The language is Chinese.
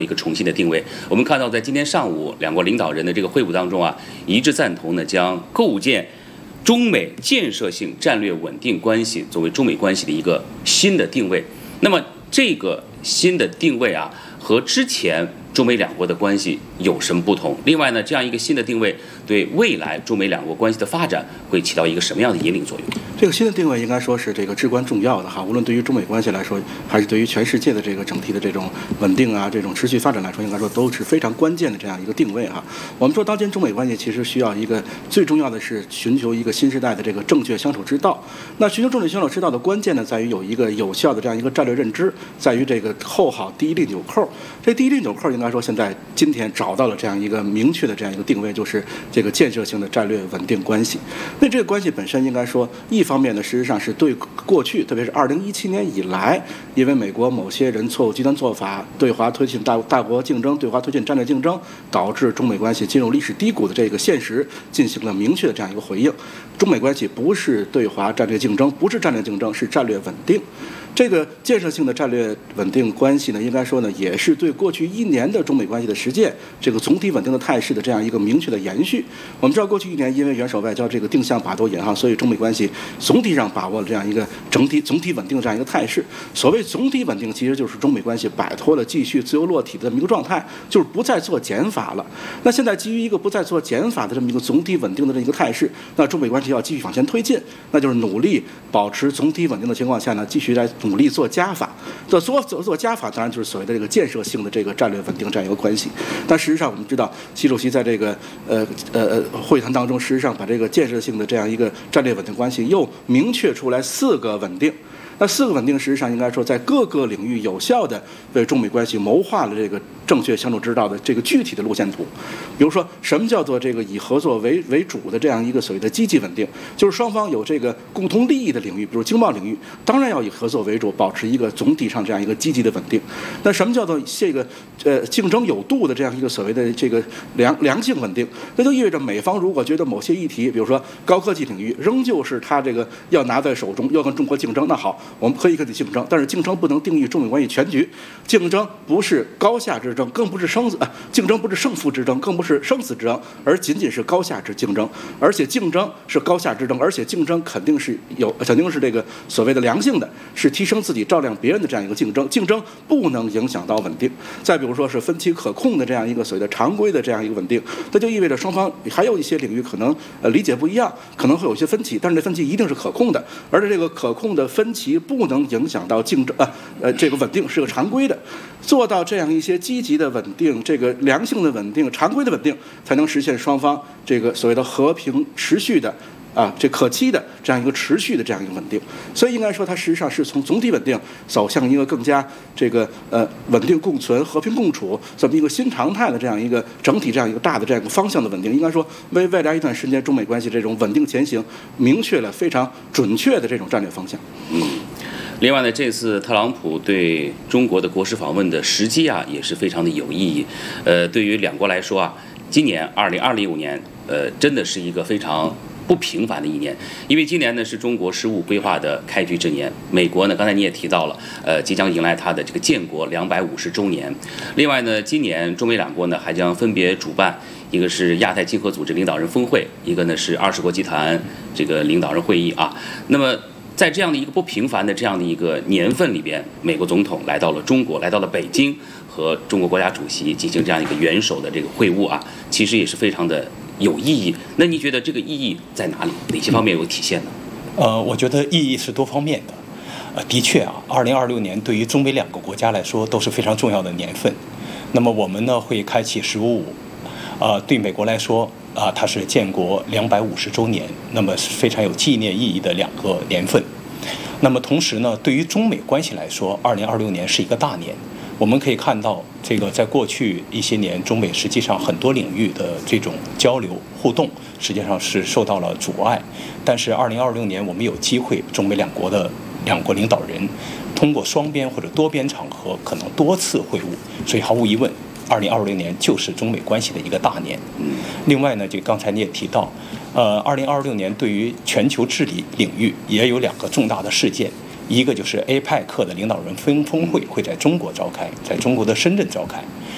一个重新的定位。我们看到，在今天上午两国领导人的这个会晤当中啊，一致赞同呢，将构建中美建设性战略稳定关系作为中美关系的一个新的定位。那么这个新的定位啊，和之前中美两国的关系有什么不同？另外呢，这样一个新的定位对未来中美两国关系的发展会起到一个什么样的引领作用？ 这个新的定位应该说是这个至关重要的哈，无论对于中美关系来说，还是对于全世界的这个整体的这种稳定啊、这种持续发展来说，应该说都是非常关键的这样一个定位哈。我们说，当今中美关系其实需要一个最重要的是寻求一个新时代的这个正确相处之道。那寻求正确相处之道的关键呢，在于有一个有效的这样一个战略认知，在于这个扣好第一粒纽扣。这第一粒纽扣应该说现在今天找到了这样一个明确的这样一个定位，就是这个建设性的战略稳定关系。那这个关系本身应该说，一方面呢，实际上是对过去，特别是2017年以来，因为美国某些人错误极端做法，对华推进大国竞争，对华推进战略竞争，导致中美关系进入历史低谷的这个现实，进行了明确的这样一个回应。中美关系不是对华战略竞争，不是战略竞争，是战略稳定。这个建设性的战略稳定关系呢，应该说呢，也是对过去1年的中美关系的实践，这个总体稳定的态势的这样一个明确的延续。我们知道，过去1年因为元首外交这个定向把舵引航，所以中美关系总体上把握了这样一个总体稳定的这样一个态势。所谓总体稳定，其实就是中美关系摆脱了继续自由落体的这么一个状态，就是不再做减法了。那现在基于一个不再做减法的这么一个总体稳定的这么一个态势，那中美关系要继续往前推进，那就是努力保持总体稳定的情况下呢，继续来努力做加法。做加法，当然就是所谓的这个建设性的这个战略稳定这样一个关系。但事实上，我们知道，习主席在这个会谈当中，实际上把这个建设性的这样一个战略稳定关系又明确出来4个稳定。那4个稳定，实际上应该说在各个领域有效的为中美关系谋划了这个正确相处之道的这个具体的路线图。比如说，什么叫做这个以合作为主的这样一个所谓的积极稳定，就是双方有这个共同利益的领域，比如经贸领域，当然要以合作为主，保持一个总体上这样一个积极的稳定。那什么叫做这个竞争有度的这样一个所谓的这个良性稳定？那就意味着美方如果觉得某些议题，比如说高科技领域，仍旧是他这个要拿在手中，要跟中国竞争，那好，我们可以跟你竞争，但是竞争不能定义中美关系全局。竞争不是高下之争，更不是竞争不是胜负之争，更不是生死之争，而仅仅是高下之竞争。而且竞争是高下之争，而且竞争肯定是这个所谓的良性的，是提升自己照亮别人的这样一个竞争。竞争不能影响到稳定。再比如说是分歧可控的这样一个所谓的常规的这样一个稳定，这就意味着双方还有一些领域可能理解不一样，可能会有一些分歧，但是这分歧一定是可控的，而且这个可控的分歧不能影响到竞争这个稳定是个常规的。做到这样一些积极的稳定，这个良性的稳定，常规的稳定，才能实现双方这个所谓的和平持续的这可期的这样一个持续的这样一个稳定。所以应该说，它实际上是从总体稳定走向一个更加这个稳定共存、和平共处这么一个新常态的这样一个整体这样一个大的这样一个方向的稳定。应该说，为未来一段时间中美关系这种稳定前行明确了非常准确的这种战略方向。 另外呢，这次特朗普对中国的国事访问的时机啊，也是非常的有意义。对于两国来说啊，今年2025年，真的是一个非常不平凡的一年，因为今年呢是中国15规划的开局之年。美国呢，刚才你也提到了，即将迎来它的这个建国250周年。另外呢，今年中美两国呢还将分别主办，一个是亚太经合组织领导人峰会，一个呢是20国集团这个领导人会议啊。那么在这样的一个不平凡的这样的一个年份里边，美国总统来到了中国，来到了北京，和中国国家主席进行这样一个元首的这个会晤啊，其实也是非常的有意义。那你觉得这个意义在哪里？哪些方面有体现呢？ 我觉得意义是多方面的。的确啊，2026年对于中美两个国家来说都是非常重要的年份。那么我们呢会开启15.5，对美国来说它是建国250周年，那么是非常有纪念意义的2个年份。那么同时呢，对于中美关系来说，2026年是一个大年。我们可以看到，这个在过去一些年，中美实际上很多领域的这种交流互动，实际上是受到了阻碍。但是2026年，我们有机会，中美两国领导人通过双边或者多边场合，可能多次会晤，所以毫无疑问，2026年就是中美关系的一个大年。另外呢，就刚才你也提到，2026年对于全球治理领域也有2个重大的事件。一个就是 APEC 的领导人峰会会在中国召开，在中国的深圳召开。